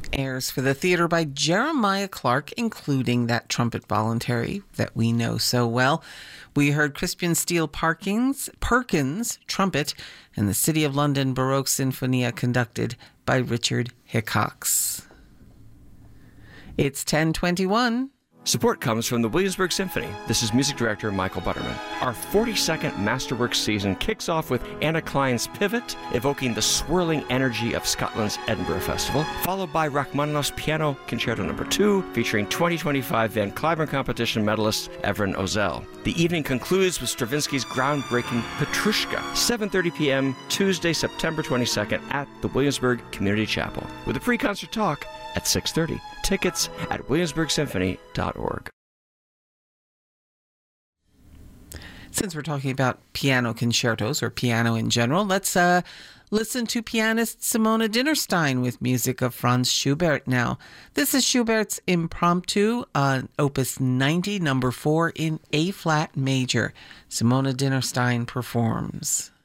Airs for the theater by Jeremiah Clark, including that trumpet voluntary that we know so well. We heard Crispian Steele Perkins trumpet, and the City of London Baroque Sinfonia conducted by Richard Hickox. It's 10:21. Support comes from the Williamsburg Symphony. This is music director Michael Butterman. Our 42nd Masterworks season kicks off with Anna Klein's Pivot, evoking the swirling energy of Scotland's Edinburgh Festival, followed by Rachmaninoff's Piano Concerto No. 2, featuring 2025 Van Cliburn Competition medalist Evren Ozel. The evening concludes with Stravinsky's groundbreaking Petrushka, 7:30 p.m., Tuesday, September 22nd at the Williamsburg Community Chapel, with a pre-concert talk at 6:30. Tickets at williamsburgsymphony.org. Since we're talking about piano concertos or piano in general, let's listen to pianist Simona Dinnerstein with music of Franz Schubert now. This is Schubert's Impromptu on Opus 90, number 4 in A-flat major. Simona Dinnerstein performs.